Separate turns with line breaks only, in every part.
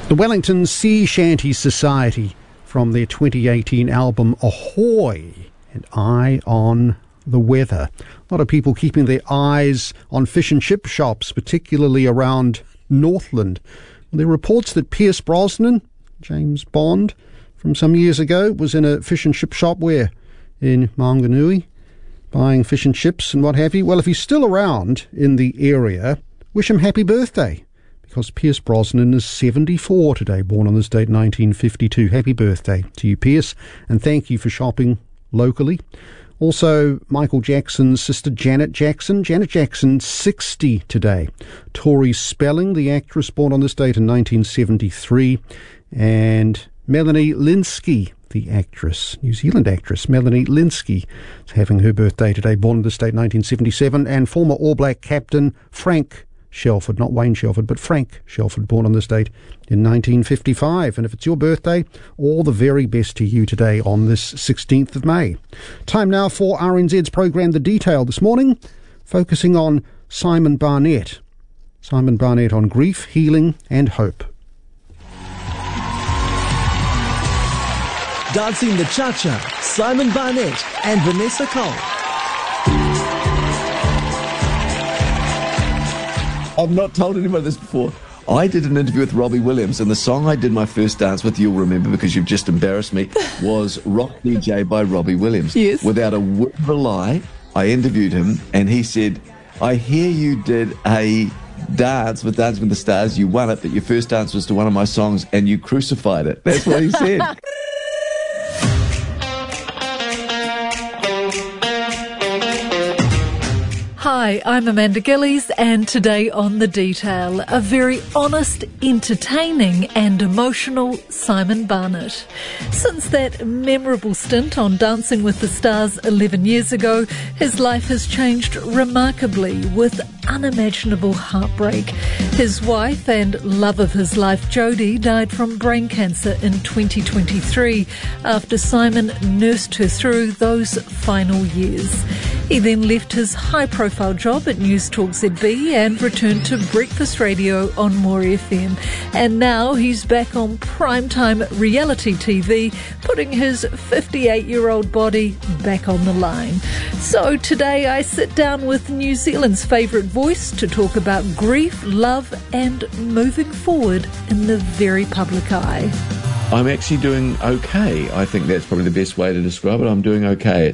The Wellington Sea Shanty Society from their 2018 album Ahoy and Eye on the Weather. A lot of people keeping their eyes on fish and chip shops, particularly around Northland. There are reports that Pierce Brosnan, James Bond, from some years ago, was in a fish and chip shop where in Maunganui, buying fish and chips and what have you. Well, if he's still around in the area, wish him happy birthday. Because Pierce Brosnan is 74 today, born on this date, 1952. Happy birthday to you, Pierce, and thank you for shopping locally. Also, Michael Jackson's sister Janet Jackson. Janet Jackson, 60 today. Tori Spelling, the actress, born on this date in 1973. And Melanie Lynskey, the actress, New Zealand actress, Melanie Lynskey, is having her birthday today, born on this date, 1977. And former All Black captain Frank Shelford, not Wayne Shelford, but Frank Shelford, born on this date in 1955. And if it's your birthday, all the very best to you today on this 16th of May. Time now for RNZ's programme The Detail this morning, focusing on Simon Barnett. Simon Barnett on grief, healing and hope.
Dancing the Cha-Cha, Simon Barnett and Vanessa Cole.
I've not told anybody this before. I did an interview with Robbie Williams, and the song I did my first dance with, you'll remember because you've just embarrassed me, was Rock DJ by Robbie Williams.
Yes.
Without a word of a lie, I interviewed him, and he said, I hear you did a dance with Dancing with the Stars, you won it, but your first dance was to one of my songs, and you crucified it. That's what he said.
Hi, I'm Amanda Gillies, and today on The Detail, a very honest, entertaining and emotional Simon Barnett. Since that memorable stint on Dancing with the Stars 11 years ago, his life has changed remarkably with unimaginable heartbreak. His wife and love of his life, Jodie, died from brain cancer in 2023 after Simon nursed her through those final years. He then left his high-profile job at News Talk ZB and returned to breakfast radio on More FM. And now he's back on primetime reality TV, putting his 58-year-old body back on the line. So today I sit down with New Zealand's favourite voice to talk about grief, love and moving forward in the very public eye.
I'm actually doing okay. I think that's probably the best way to describe it. I'm doing okay.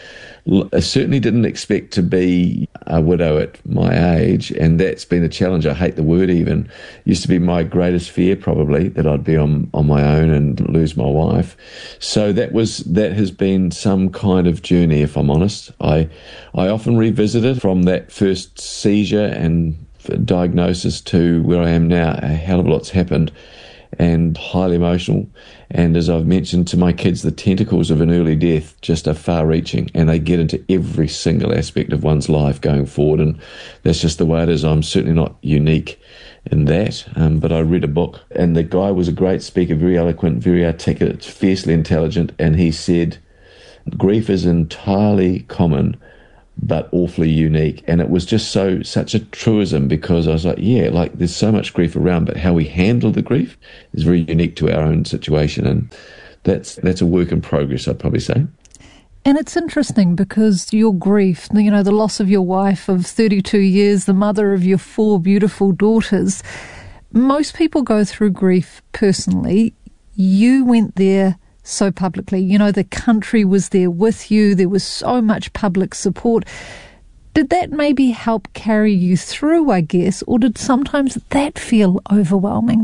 I certainly didn't expect to be a widow at my age, and that's been a challenge. I hate the word even. Used to be my greatest fear, probably, that I'd be on my own and lose my wife. So that has been some kind of journey, if I'm honest. I often revisit it from that first seizure and diagnosis to where I am now. A hell of a lot's happened, and highly emotional. And as I've mentioned to my kids, the tentacles of an early death just are far-reaching, and they get into every single aspect of one's life going forward, and that's just the way it is. I'm certainly not unique in that, but I read a book, and the guy was a great speaker, very eloquent, very articulate, fiercely intelligent, and he said, grief is entirely common, but awfully unique. And it was just such a truism, because I was like, yeah, like there's so much grief around, but how we handle the grief is very unique to our own situation. And that's a work in progress, I'd probably say.
And it's interesting because your grief, the loss of your wife of 32 years, the mother of your 4 beautiful daughters, most people go through grief personally. You went there so publicly. The country was there with you. There was so much public support. Did that maybe help carry you through, I guess, or did sometimes that feel overwhelming?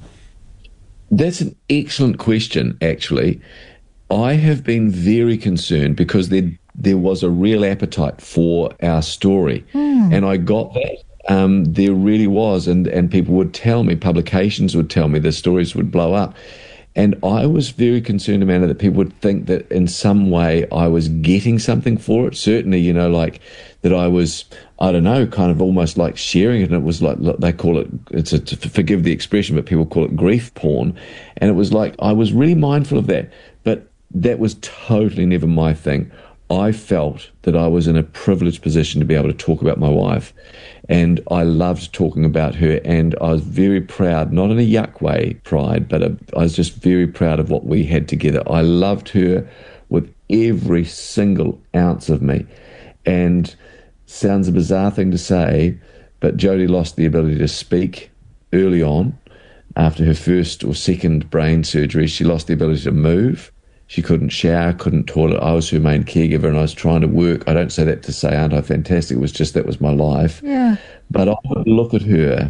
That's an excellent question, actually. I have been very concerned because there was a real appetite for our story, and I got that. There really was, and people would tell me, publications would tell me the stories would blow up. And I was very concerned, Amanda, that people would think that in some way I was getting something for it. Certainly, like that I was, I don't know, kind of almost like sharing it. And it was like, they call it, forgive the expression, but people call it grief porn. And it was like, I was really mindful of that. But that was totally never my thing. I felt that I was in a privileged position to be able to talk about my wife. And I loved talking about her, and I was very proud, not in a yuck way, pride, but I was just very proud of what we had together. I loved her with every single ounce of me. And sounds a bizarre thing to say, but Jodie lost the ability to speak early on. After her first or second brain surgery, she lost the ability to move. She couldn't shower, couldn't toilet. I was her main caregiver, and I was trying to work. I don't say that to say, aren't I fantastic? It was just that was my life.
Yeah.
But I would look at her.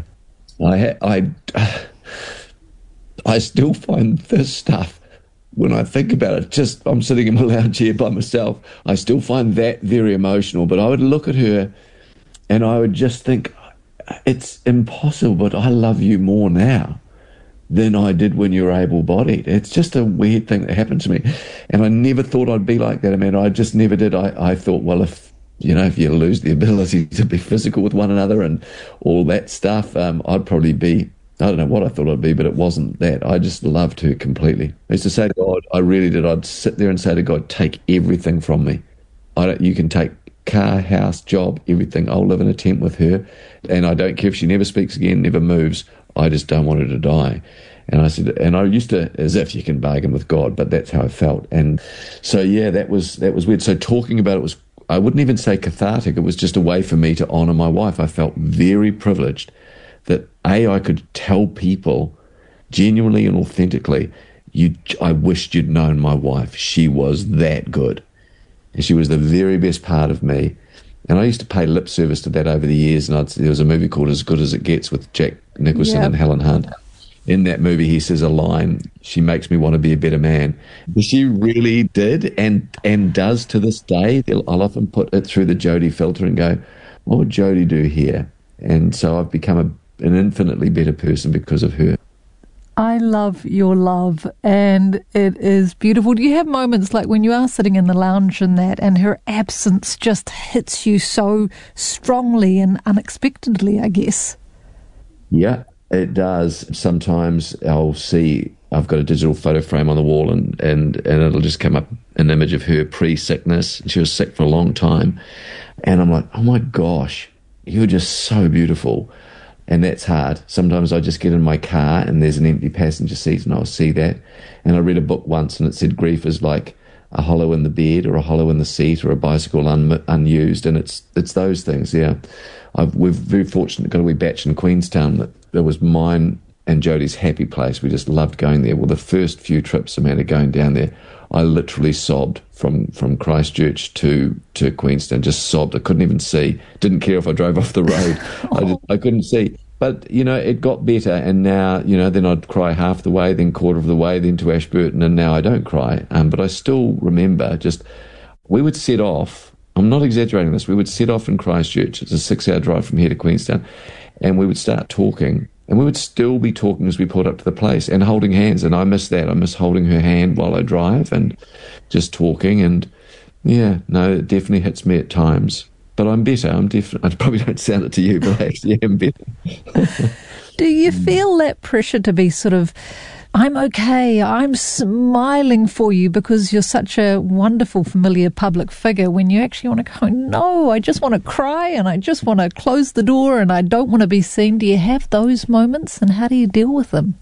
I still find this stuff, when I think about it, I'm sitting in my lounge here by myself, I still find that very emotional. But I would look at her and I would just think, it's impossible, but I love you more now than I did when you were able-bodied. It's just a weird thing that happened to me. And I never thought I'd be like that, Amanda. I just never did. I thought, well, if you lose the ability to be physical with one another and all that stuff, I'd probably be, I don't know what I thought I'd be, but it wasn't that. I just loved her completely. I used to say to God, I really did. I'd sit there and say to God, take everything from me. You can take car, house, job, everything. I'll live in a tent with her, and I don't care if she never speaks again, never moves. I just don't want her to die. And I said, and I used to, as if you can bargain with God, but that's how I felt. And so, yeah, that was weird. So talking about it was, I wouldn't even say cathartic. It was just a way for me to honour my wife. I felt very privileged that, I could tell people genuinely and authentically, I wished you'd known my wife. She was that good. And she was the very best part of me. And I used to pay lip service to that over the years. And there was a movie called As Good As It Gets with Jack Nicholson and Helen Hunt. In that movie, he says a line, she makes me want to be a better man. She really did and does to this day. I'll often put it through the Jodie filter and go, what would Jodie do here? And so I've become an infinitely better person because of her.
I love your love, and it is beautiful. Do you have moments like when you are sitting in the lounge and her absence just hits you so strongly and unexpectedly, I guess?
Yeah, it does. Sometimes I'll see, I've got a digital photo frame on the wall and it'll just come up an image of her pre-sickness. She was sick for a long time. And I'm like, oh my gosh, you're just so beautiful. And that's hard. Sometimes I just get in my car and there's an empty passenger seat and I'll see that. And I read a book once and it said grief is like a hollow in the bed or a hollow in the seat or a bicycle unused. And it's those things, yeah. We're very fortunate, got a wee batch in Queenstown that was mine and Jodie's happy place. We just loved going there. Well, the first few trips, Amanda, going down there, I literally sobbed from Christchurch to Queenstown, just sobbed. I couldn't even see. Didn't care if I drove off the road. I couldn't see. But, it got better. And now, then I'd cry half the way, then quarter of the way, then to Ashburton. And now I don't cry. But I still remember we would set off. I'm not exaggerating this. We would set off in Christchurch. It's a 6-hour drive from here to Queenstown. And we would start talking. And we would still be talking as we pulled up to the place and holding hands. And I miss that. I miss holding her hand while I drive and just talking. And, yeah, no, it definitely hits me at times. But I'm better. I probably don't sound it to you, but I actually am better.
Do you feel that pressure to be sort of, I'm okay, I'm smiling for you because you're such a wonderful, familiar public figure, when you actually want to go, no, I just want to cry and I just want to close the door and I don't want to be seen? Do you have those moments, and how do you deal with them?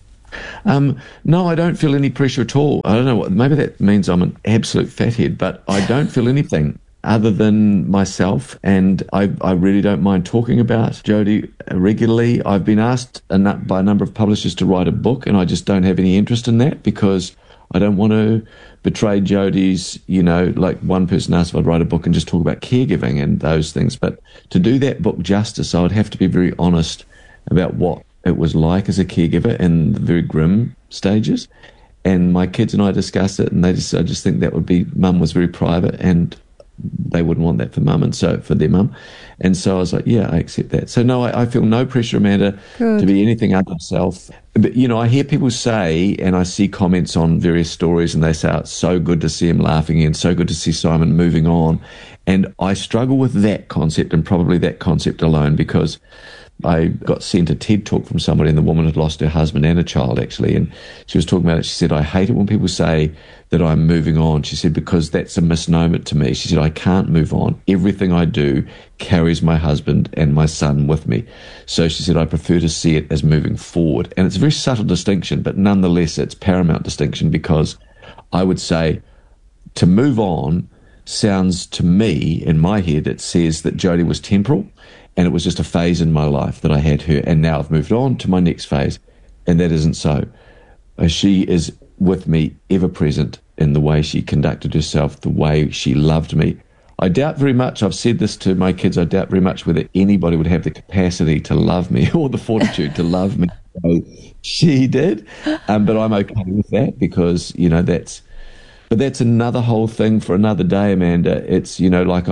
No, I don't feel any pressure at all. I don't know, maybe that means I'm an absolute fathead, but I don't feel anything other than myself, and I really don't mind talking about Jodie regularly. I've been asked by a number of publishers to write a book, and I just don't have any interest in that because I don't want to betray Jodie's, like one person asked if I'd write a book and just talk about caregiving and those things. But to do that book justice, I would have to be very honest about what it was like as a caregiver in the very grim stages. And my kids and I discussed it, and I just think that would be, Mum was very private and they wouldn't want that for Mum, and so for their mum. And so I was like, yeah, I accept that. So no, I feel no pressure, Amanda, to be anything other than self. But, I hear people say, and I see comments on various stories, and they say, oh, it's so good to see him laughing and so good to see Simon moving on. And I struggle with that concept, and probably that concept alone, because I got sent a TED talk from somebody, and the woman had lost her husband and a child, actually, and she was talking about it. She said, I hate it when people say that I'm moving on. She said, because that's a misnomer to me. She said, I can't move on. Everything I do carries my husband and my son with me. So she said, I prefer to see it as moving forward. And it's a very subtle distinction, but nonetheless, it's paramount distinction, because I would say to move on sounds to me, in my head, it says that Jodie was temporal, and it was just a phase in my life that I had her, and now I've moved on to my next phase, and that isn't so. She is with me, ever present, in the way she conducted herself, the way she loved me. I doubt very much, I've said this to my kids, I doubt very much whether anybody would have the capacity to love me or the fortitude to love me. So she did, but I'm okay with that, because, but that's another whole thing for another day, Amanda. It's, like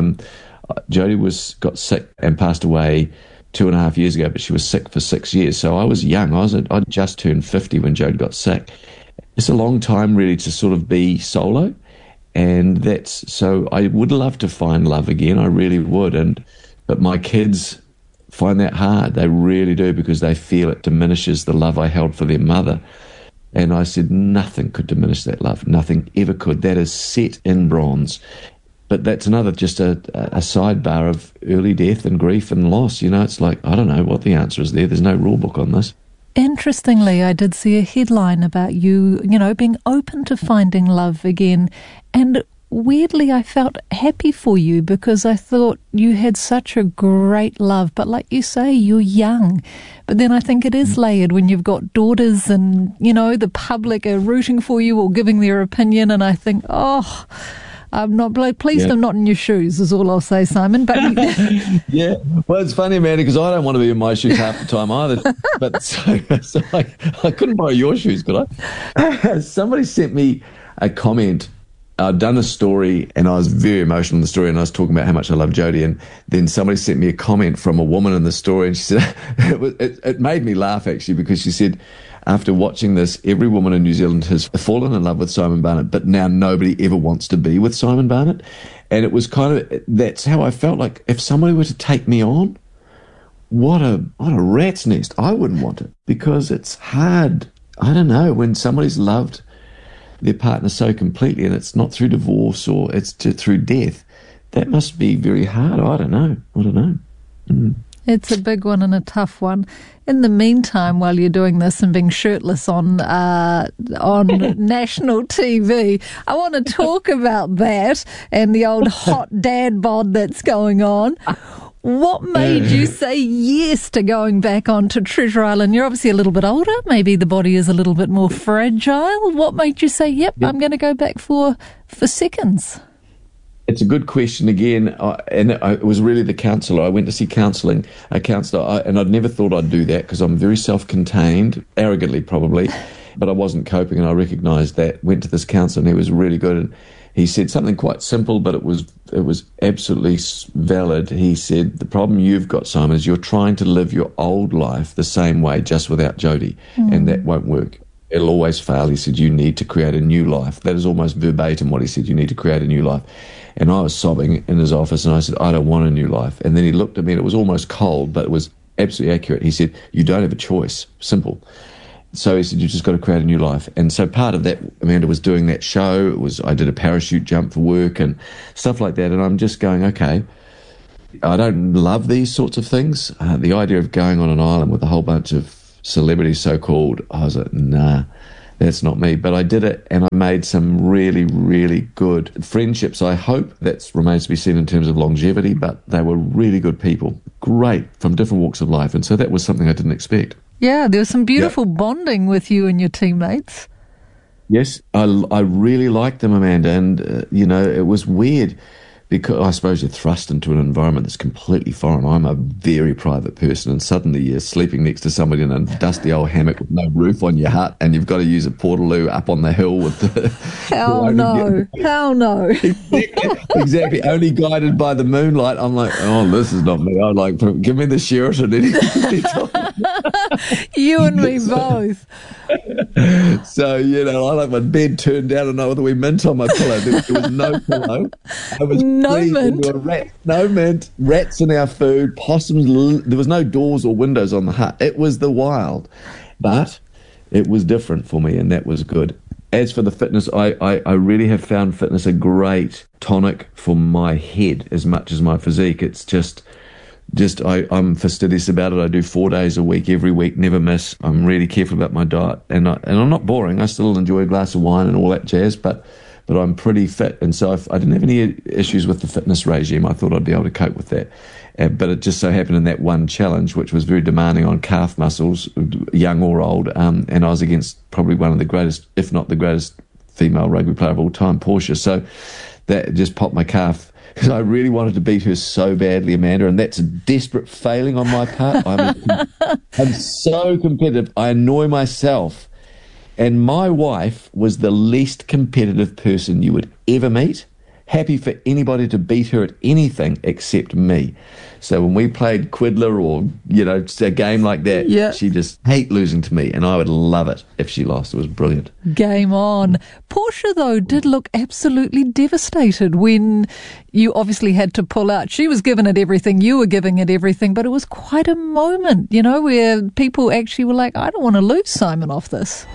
Jodie got sick and passed away 2.5 years ago, but she was sick for 6 years. So I was young. I just turned 50 when Jodie got sick. It's a long time, really, to sort of be solo. And so I would love to find love again. I really would. But my kids find that hard. They really do, because they feel it diminishes the love I held for their mother. And I said, nothing could diminish that love. Nothing ever could. That is set in bronze. But that's just a sidebar of early death and grief and loss. It's like, I don't know what the answer is there. There's no rule book on this.
Interestingly, I did see a headline about you, being open to finding love again. And weirdly, I felt happy for you, because I thought you had such a great love. But like you say, you're young. But then I think it is layered when you've got daughters and, the public are rooting for you or giving their opinion. And I think, I'm not pleased. I'm not in your shoes, is all I'll say, Simon. But
yeah, well, it's funny, Amanda, because I don't want to be in my shoes half the time either. But so I couldn't borrow your shoes, could I? Somebody sent me a comment. I'd done a story, and I was very emotional in the story, and I was talking about how much I love Jodie, and then somebody sent me a comment from a woman in the story, and she said it made me laugh, actually, because she said, after watching this, every woman in New Zealand has fallen in love with Simon Barnett, but now nobody ever wants to be with Simon Barnett. And it was that's how I felt. Like, if somebody were to take me on, what a rat's nest. I wouldn't want it, because it's hard. I don't know, when somebody's loved their partner so completely, and it's not through divorce or it's through death, that must be very hard. I don't know.
It's a big one and a tough one. In the meantime, while you're doing this and being shirtless on national TV, I want to talk about that and the old hot dad bod that's going on. What made you say yes to going back onto Treasure Island? You're obviously a little bit older. Maybe the body is a little bit more fragile. What made you say, yep, I'm going to go back for seconds?
It's a good question again, it was really the counsellor. I went to see a counsellor, and I'd never thought I'd do that, because I'm very self-contained, arrogantly probably, but I wasn't coping, and I recognised that. Went to this counsellor, and he was really good, and he said something quite simple, but it was absolutely valid. He said, the problem you've got, Simon, is you're trying to live your old life the same way, just without Jodie, and that won't work. It'll always fail. He said, you need to create a new life. That is almost verbatim what he said. You need to create a new life. And I was sobbing in his office, and I said, I don't want a new life. And then he looked at me, and it was almost cold, but it was absolutely accurate. He said, you don't have a choice. Simple. So he said, you've just got to create a new life. And so part of that, Amanda, was doing that show. I did a parachute jump for work and stuff like that. And I'm just going, okay, I don't love these sorts of things. The idea of going on an island with a whole bunch of celebrities, so-called, I was like, nah. That's not me. But I did it, and I made some really, really good friendships. I hope that remains to be seen in terms of longevity, but they were really good people, great, from different walks of life. And so that was something I didn't expect.
Yeah, there was some beautiful bonding with you and your teammates.
Yes, I really liked them, Amanda, and, it was weird, because I suppose you're thrust into an environment that's completely foreign. I'm a very private person, and suddenly you're sleeping next to somebody in a dusty old hammock with no roof on your hut, and you've got to use a portaloo up on the hill with the...
Hell no.
Exactly, only guided by the moonlight. I'm like, oh, this is not me. I'm like, give me the Sheraton any time.
You and me both.
So, I like my bed turned down and with a wee mint on my pillow. There was no pillow. I was
No mint.
There were no mint, rats in our food, possums. There was no doors or windows on the hut. It was the wild. But it was different for me, and that was good. As for the fitness, I really have found fitness a great tonic for my head as much as my physique. It's I'm fastidious about it. I do 4 days a week, every week, never miss. I'm really careful about my diet, and I'm not boring. I still enjoy a glass of wine and all that jazz, but I'm pretty fit, and so I didn't have any issues with the fitness regime. I thought I'd be able to cope with that. But it just so happened in that one challenge, which was very demanding on calf muscles, young or old, and I was against probably one of the greatest, if not the greatest, female rugby player of all time, Portia. So that just popped my calf. Because I really wanted to beat her so badly, Amanda, and that's a desperate failing on my part. I'm so competitive. I annoy myself. And my wife was the least competitive person you would ever meet. Happy for anybody to beat her at anything except me. So when we played Quiddler or, a game like that, she just hate losing to me, and I would love it if she lost. It was brilliant.
Game on. Portia, though, did look absolutely devastated when you obviously had to pull out. She was giving it everything, you were giving it everything, but it was quite a moment, where people actually were like, I don't want to lose Simon off this.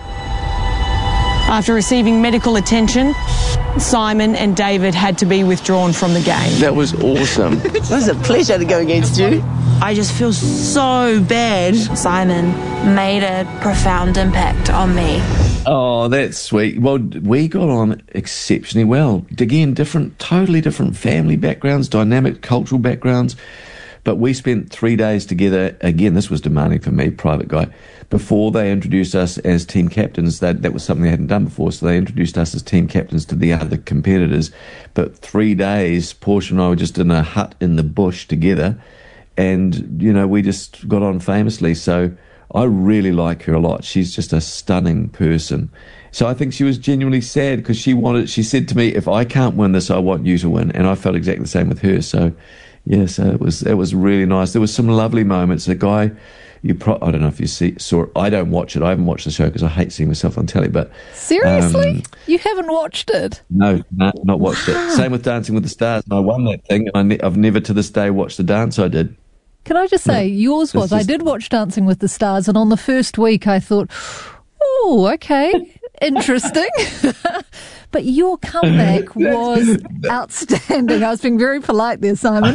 After receiving medical attention, Simon and David had to be withdrawn from the game.
That was awesome.
It was a pleasure to go against you.
I just feel so bad.
Simon made a profound impact on me.
Oh, that's sweet. Well, we got on exceptionally well. Again, totally different family backgrounds, dynamic cultural backgrounds. But we spent 3 days together. Again, this was demanding for me, private guy. Before they introduced us as team captains, that was something they hadn't done before. So they introduced us as team captains to the other competitors. But 3 days, Portia and I were just in a hut in the bush together. And, we just got on famously. So I really like her a lot. She's just a stunning person. So I think she was genuinely sad because she said to me, if I can't win this, I want you to win. And I felt exactly the same with her. So, yeah, so it was really nice. There was some lovely moments. The guy, I don't know if you saw it. I don't watch it. I haven't watched the show because I hate seeing myself on telly. But
seriously? You haven't watched it?
No, not watched it. Same with Dancing with the Stars. I won that thing, and I've never to this day watched the dance I did.
Can I just say, yours was, I did watch Dancing with the Stars, and on the first week I thought, oh, okay, interesting. But your comeback was outstanding. I was being very polite there, Simon.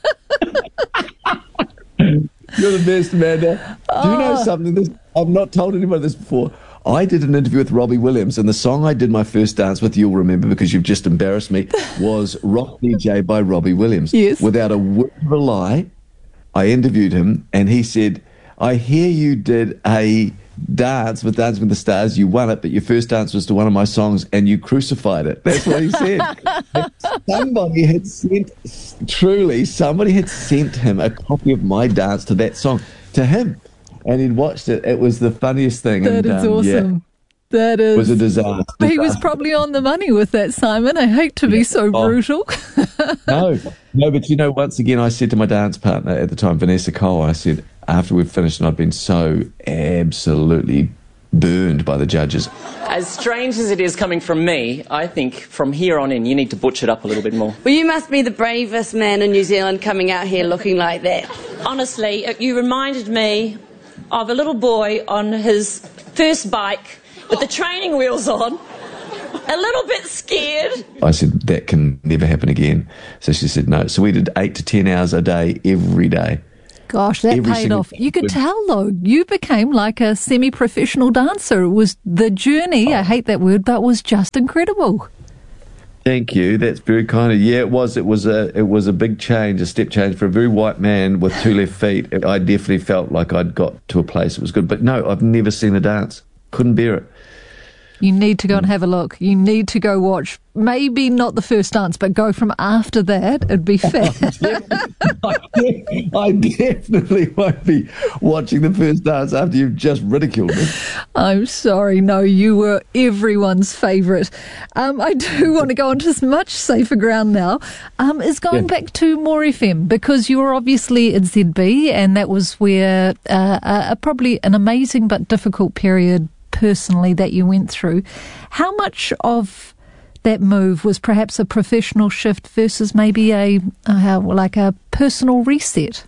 You're the best, Amanda. Do you know something? I've not told anybody this before. I did an interview with Robbie Williams, and the song I did my first dance with, you'll remember because you've just embarrassed me, was Rock DJ by Robbie Williams.
Yes.
Without a word of a lie, I interviewed him, and he said, I hear you did a dance with Dancing with the Stars. You won it, but your first dance was to one of my songs, and you crucified it. That's what he said. Somebody had sent him a copy of my dance to that song to him, and he'd watched it. It was the funniest thing.
That is awesome.
Yeah.
That is.
It was a disaster.
He was probably on the money with that, Simon. I hate to be so brutal.
No, but once again, I said to my dance partner at the time, Vanessa Cole, I said, after we've finished, and I'd been so absolutely burned by the judges.
As strange as it is coming from me, I think from here on in, you need to butch it up a little bit more.
Well, you must be the bravest man in New Zealand coming out here looking like that.
Honestly, you reminded me of a little boy on his first bike with the training wheels on, a little bit scared.
I said, that can never happen again. So she said no. So we did 8 to 10 hours a day, every day.
Gosh, that paid off. You could tell, though, you became like a semi-professional dancer. It was the journey, I hate that word, but was just incredible.
Thank you. That's very kind of you. Yeah, it was. It was a big change, a step change for a very white man with 2 left feet. I definitely felt like I'd got to a place that was good. But no, I've never seen a dance. Couldn't bear it.
You need to go and have a look. You need to go watch, maybe not the first dance, but go from after that. It'd be fair.
I definitely won't be watching the first dance after you've just ridiculed me.
I'm sorry. No, you were everyone's favourite. I do want to go on to much safer ground now. Is going back to More FM, because you were obviously at ZB, and that was where probably an amazing but difficult period personally that you went through. How much of that move was perhaps a professional shift versus maybe a personal reset?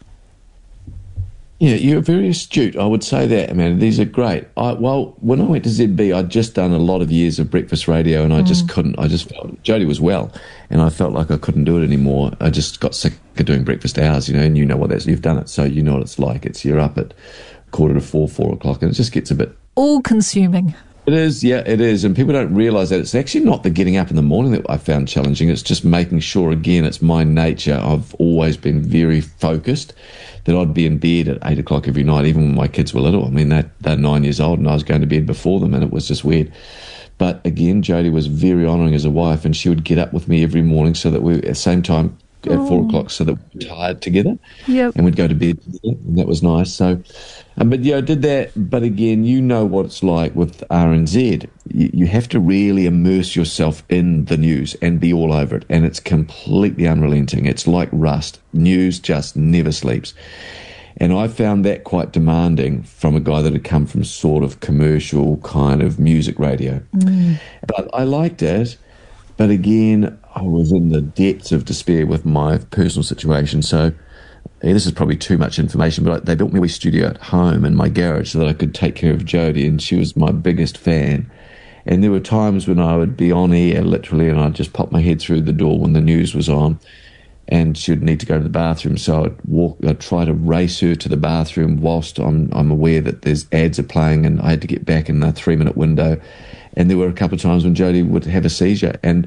Yeah, you're very astute. I would say that, Amanda. These are great. When I went to ZB, I'd just done a lot of years of breakfast radio, and I just couldn't. I just felt Jodie was well, and I felt like I couldn't do it anymore. I just got sick of doing breakfast hours, and you know what that's. You've done it, so you know what it's like. You're up at 3:45, 4 o'clock, and it just gets a bit all-consuming. It is, yeah, it is. And people don't realise that it's actually not the getting up in the morning that I found challenging. It's just making sure, again, it's my nature. I've always been very focused that I'd be in bed at 8 o'clock every night, even when my kids were little. I mean, they're 9 years old and I was going to bed before them, and it was just weird. But again, Jodie was very honouring as a wife, and she would get up with me every morning so that we at the same time at 4 o'clock, so that we were tired together. Yep. And we'd go to bed together, and that was nice. So, but yeah, I did that. But again, you know what it's like with RNZ. You have to really immerse yourself in the news and be all over it. And it's completely unrelenting. It's like rust. News just never sleeps. And I found that quite demanding from a guy that had come from sort of commercial kind of music radio. But I liked it. But again, I was in the depths of despair with my personal situation. So this is probably too much information, but they built me a wee studio at home in my garage so that I could take care of Jodie, and she was my biggest fan. And there were times when I would be on air, literally, and I'd just pop my head through the door when the news was on, and she would need to go to the bathroom. So I'd try to race her to the bathroom whilst I'm aware that there's ads are playing, and I had to get back in a 3-minute window. And there were a couple of times when Jodie would have a seizure, and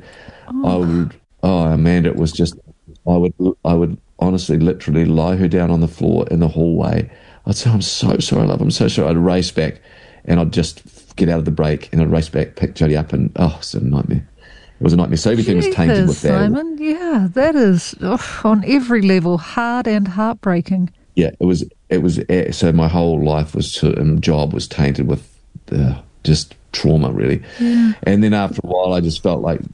Amanda, it was just, I would honestly, literally lie her down on the floor in the hallway. I'd say, I'm so sorry, love, I'm so sorry. I'd race back, and I'd just get out of the break, and I'd race back, pick Jodie up, and it's a nightmare. It was a nightmare. So everything was tainted with that.
Simon, yeah, that is on every level hard and heartbreaking.
Yeah, it was. So my whole life job was tainted with just trauma, really. Yeah. And then after a while, I just felt like,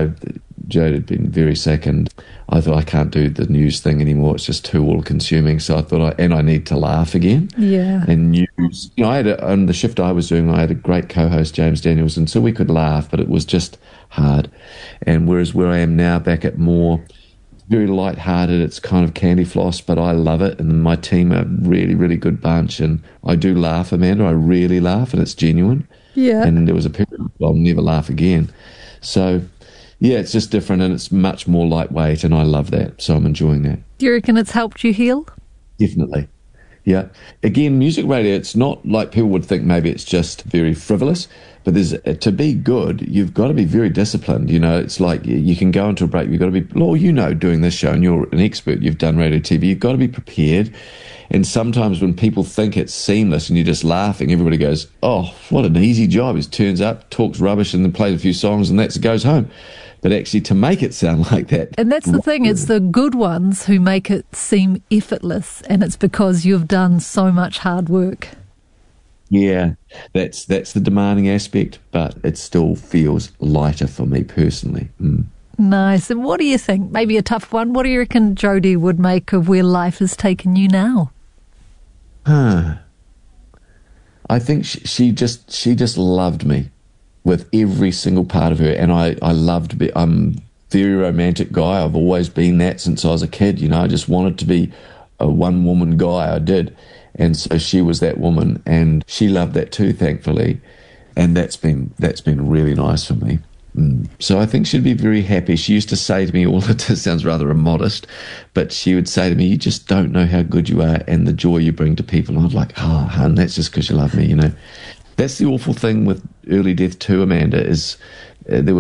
Jodie had been very sick, and I thought, I can't do the news thing anymore. It's just too all-consuming. So I thought, I need to laugh again. Yeah. And news. I had on the shift I was doing, I had a great co-host, James Daniels, and so we could laugh, but it was just hard. And whereas where I am now, back at More, very light-hearted, it's kind of candy floss, but I love it, and my team are really, really good bunch, and I do laugh, Amanda. I really laugh, and it's genuine. Yeah. And there was a period I'll never laugh again. So, yeah, it's just different, and it's much more lightweight, and I love that. So I'm enjoying that.
Do you reckon it's helped you heal?
Definitely. Yeah. Again, music radio, it's not like people would think maybe it's just very frivolous, but to be good, you've got to be very disciplined. It's like you can go into a break, you've got to be, doing this show, and you're an expert, you've done radio, TV, you've got to be prepared. And sometimes when people think it's seamless and you're just laughing, everybody goes, oh, what an easy job. He turns up, talks rubbish, and then plays a few songs, and goes home. But actually, to make it sound like that...
And that's the thing, it's the good ones who make it seem effortless, and it's because you've done so much hard work.
Yeah, that's the demanding aspect, but it still feels lighter for me personally.
Nice. And what do you think? Maybe a tough one. What do you reckon Jodie would make of where life has taken you now?
I think she just loved me with every single part of her, and I loved I'm a very romantic guy. I've always been that since I was a kid. I just wanted to be a one-woman guy. I did. And so she was that woman, and she loved that too, thankfully. And that's been really nice for me. So I think she'd be very happy. She used to say to me all the time, sounds rather immodest, but she would say to me, you just don't know how good you are and the joy you bring to people. And I'd like, hun, that's just because you love me, That's the awful thing with early death too, Amanda, is there were